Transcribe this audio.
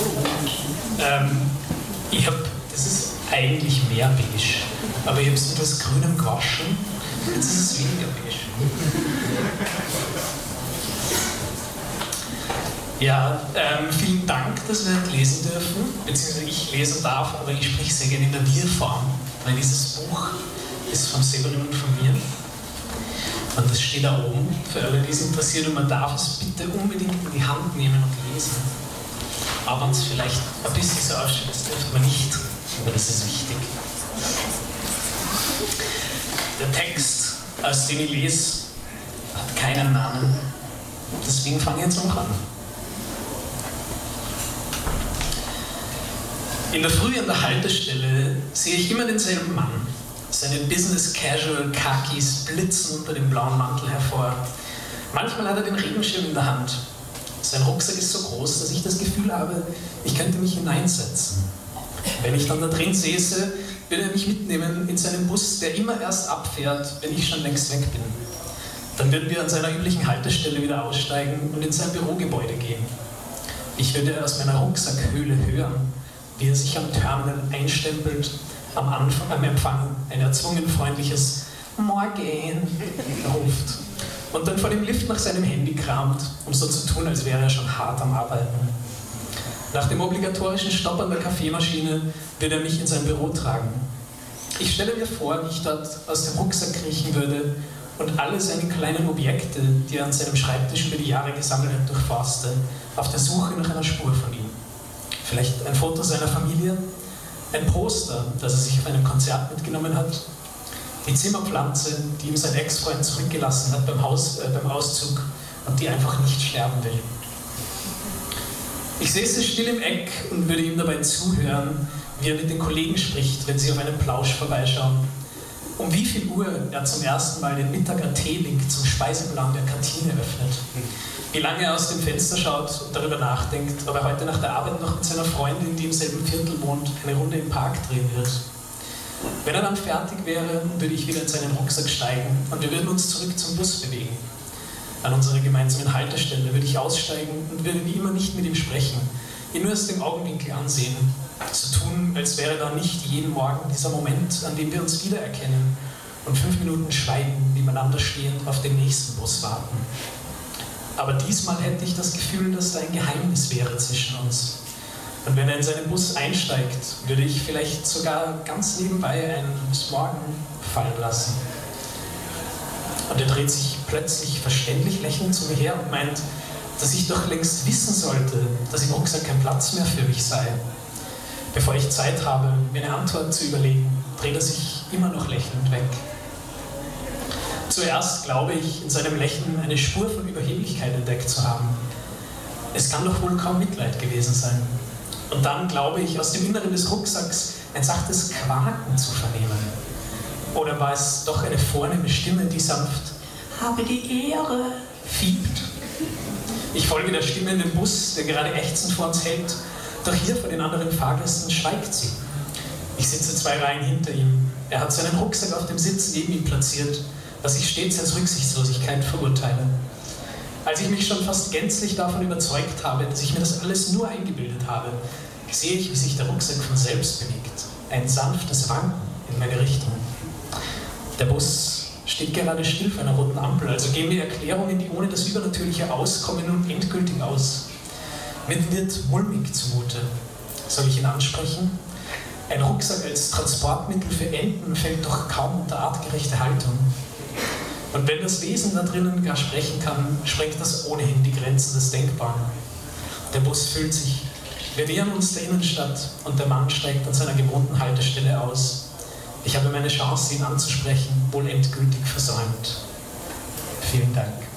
Das ist eigentlich mehr beige, aber ich habe es mit etwas Grünem gewaschen, jetzt ist es weniger beige. Ja, vielen Dank, dass wir lesen dürfen, beziehungsweise ich lesen darf, aber ich spreche sehr gerne in der Wir-Form, weil dieses Buch ist von Severin und von mir. Und das steht da oben, für alle, die es interessiert, und man darf es bitte unbedingt in die Hand nehmen und lesen. Aber wenn es vielleicht ein bisschen so ausschaut, das dürfte man nicht, aber das ist wichtig. Der Text, aus dem ich lese, hat keinen Namen, deswegen fange ich jetzt auch an. In der Früh an der Haltestelle sehe ich immer denselben Mann. Seine Business Casual Khakis blitzen unter dem blauen Mantel hervor. Manchmal hat er den Regenschirm in der Hand. Sein Rucksack ist so groß, dass ich das Gefühl habe, ich könnte mich hineinsetzen. Wenn ich dann da drin säße, würde er mich mitnehmen in seinen Bus, der immer erst abfährt, wenn ich schon längst weg bin. Dann würden wir an seiner üblichen Haltestelle wieder aussteigen und in sein Bürogebäude gehen. Ich würde aus meiner Rucksackhöhle hören, wie er sich am Terminal einstempelt, am Empfang ein erzwungen freundliches Morgen ruft und dann vor dem Lift nach seinem Handy kramt, um so zu tun, als wäre er schon hart am Arbeiten. Nach dem obligatorischen Stopp an der Kaffeemaschine wird er mich in sein Büro tragen. Ich stelle mir vor, wie ich dort aus dem Rucksack kriechen würde und alle seine kleinen Objekte, die er an seinem Schreibtisch über die Jahre gesammelt hat, durchforste, auf der Suche nach einer Spur von ihm. Vielleicht ein Foto seiner Familie, ein Poster, das er sich auf einem Konzert mitgenommen hat, die Zimmerpflanze, die ihm sein Ex-Freund zurückgelassen hat beim Auszug und die einfach nicht sterben will. Ich säße still im Eck und würde ihm dabei zuhören, wie er mit den Kollegen spricht, wenn sie auf einen Plausch vorbeischauen. Um wie viel Uhr er zum ersten Mal den Mittag-AT-Link zum Speiseplan der Kantine öffnet. Wie lange er aus dem Fenster schaut und darüber nachdenkt, ob er heute nach der Arbeit noch mit seiner Freundin, die im selben Viertel wohnt, eine Runde im Park drehen wird. Wenn er dann fertig wäre, würde ich wieder in seinen Rucksack steigen und wir würden uns zurück zum Bus bewegen. An unserer gemeinsamen Haltestelle würde ich aussteigen und würde wie immer nicht mit ihm sprechen, ihn nur aus dem Augenwinkel ansehen, so tun, als wäre da nicht jeden Morgen dieser Moment, an dem wir uns wiedererkennen und 5 Minuten schweigen, nebeneinander stehend auf den nächsten Bus warten. Aber diesmal hätte ich das Gefühl, dass da ein Geheimnis wäre zwischen uns. Und wenn er in seinen Bus einsteigt, würde ich vielleicht sogar ganz nebenbei ein Bis morgen fallen lassen. Und er dreht sich plötzlich verständlich lächelnd zu mir her und meint, dass ich doch längst wissen sollte, dass im Rucksack kein Platz mehr für mich sei. Bevor ich Zeit habe, mir eine Antwort zu überlegen, dreht er sich immer noch lächelnd weg. Zuerst glaube ich, in seinem Lächeln eine Spur von Überheblichkeit entdeckt zu haben. Es kann doch wohl kaum Mitleid gewesen sein. Und dann glaube ich, aus dem Inneren des Rucksacks ein sachtes Quaken zu vernehmen. Oder war es doch eine vornehme Stimme, die sanft „Habe die Ehre" fiebt? Ich folge der Stimme in den Bus, der gerade ächzend vor uns hält, doch hier vor den anderen Fahrgästen schweigt sie. Ich sitze 2 Reihen hinter ihm. Er hat seinen Rucksack auf dem Sitz neben ihm platziert, was ich stets als Rücksichtslosigkeit verurteile. Als ich mich schon fast gänzlich davon überzeugt habe, dass ich mir das alles nur eingebildet habe, sehe ich, wie sich der Rucksack von selbst bewegt. Ein sanftes Wanken in meine Richtung. Der Bus steht gerade still vor einer roten Ampel, also gehen die Erklärungen, die ohne das Übernatürliche auskommen, nun endgültig aus. Mir wird mulmig zumute. Soll ich ihn ansprechen? Ein Rucksack als Transportmittel für Enten fällt doch kaum unter artgerechte Haltung. Und wenn das Wesen da drinnen gar sprechen kann, sprengt das ohnehin die Grenzen des Denkbaren. Der Bus füllt sich. Wir nähern uns der Innenstadt und der Mann steigt an seiner gewohnten Haltestelle aus. Ich habe meine Chance, ihn anzusprechen, wohl endgültig versäumt. Vielen Dank.